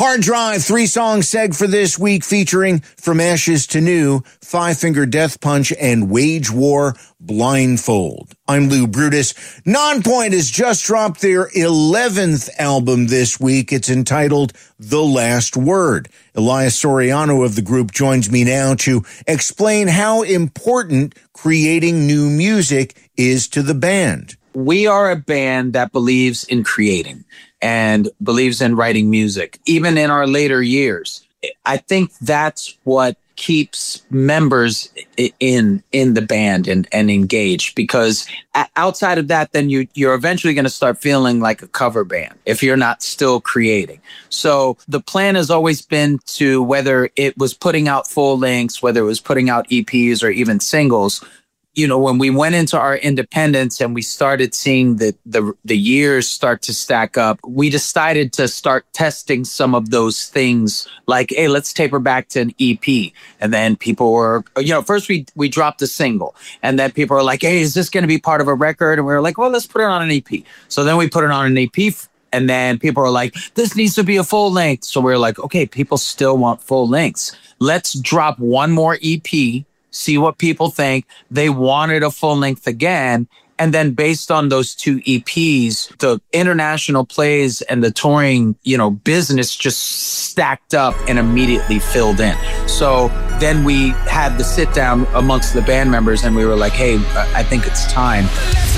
Hard Drive, 3-song seg for this week featuring From Ashes to New, Five Finger Death Punch, and Wage War Blindfold. I'm Lou Brutus. Nonpoint has just dropped their 11th album this week. It's entitled The Last Word. Elias Soriano of the group joins me now to explain how important creating new music is to the band. We are a band that believes in creating and believes in writing music, even in our later years. I think that's what keeps members in the band and engaged, because outside of that, then you're eventually going to start feeling like a cover band if you're not still creating. So the plan has always been to, whether it was putting out full lengths, whether it was putting out EPs or even singles, you know, when we went into our independence and we started seeing the years start to stack up, we decided to start testing some of those things like, hey, let's taper back to an EP. And then people were, you know, first we dropped a single, and then people were like, hey, is this going to be part of a record? And we were like, well, let's put it on an EP. So then we put it on an EP, and then people were like, this needs to be a full length. So we were like, okay, people still want full lengths. Let's drop one more EP, see what people think. They wanted a full length again. And then based on those two EPs, the international plays and the touring, you know, business just stacked up and immediately filled in. So then we had the sit down amongst the band members and we were like, hey, I think it's time.